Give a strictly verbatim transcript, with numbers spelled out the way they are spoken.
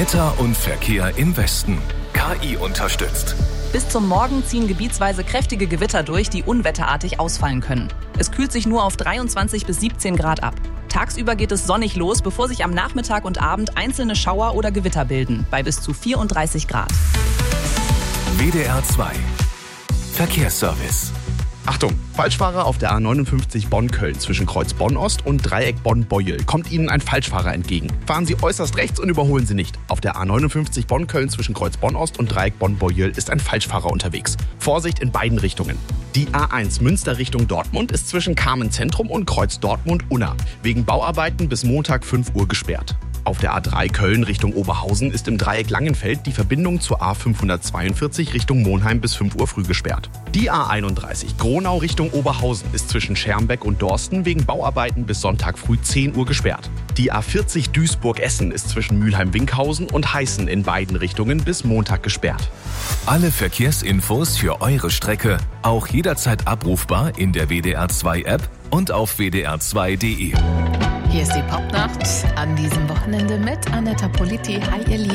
Wetter und Verkehr im Westen. K I unterstützt. Bis zum Morgen ziehen gebietsweise kräftige Gewitter durch, die unwetterartig ausfallen können. Es kühlt sich nur auf dreiundzwanzig bis siebzehn Grad ab. Tagsüber geht es sonnig los, bevor sich am Nachmittag und Abend einzelne Schauer oder Gewitter bilden, bei bis zu vierunddreißig Grad. W D R zwei Verkehrsservice. Achtung, Falschfahrer auf der A neunundfünfzig Bonn-Köln zwischen Kreuz Bonn-Ost und Dreieck Bonn-Beuel. Kommt Ihnen ein Falschfahrer entgegen. Fahren Sie äußerst rechts und überholen Sie nicht. Auf der A neunundfünfzig Bonn-Köln zwischen Kreuz Bonn-Ost und Dreieck Bonn-Beuel ist ein Falschfahrer unterwegs. Vorsicht in beiden Richtungen. Die A eins Münster Richtung Dortmund ist zwischen Kamen Zentrum und Kreuz Dortmund-Unna wegen Bauarbeiten bis Montag fünf Uhr gesperrt. Auf der A drei Köln Richtung Oberhausen ist im Dreieck Langenfeld die Verbindung zur A fünfhundertzweiundvierzig Richtung Monheim bis fünf Uhr früh gesperrt. Die A einunddreißig Gronau Richtung Oberhausen ist zwischen Schermbeck und Dorsten wegen Bauarbeiten bis Sonntag früh zehn Uhr gesperrt. Die A vierzig Duisburg-Essen ist zwischen Mülheim-Winkhausen und Heißen in beiden Richtungen bis Montag gesperrt. Alle Verkehrsinfos für eure Strecke auch jederzeit abrufbar in der W D R zwei App und auf w d r zwei punkt d e. Hier ist die Popnacht an diesem Wochenende mit Anetta Politi. Hi, ihr Lieben.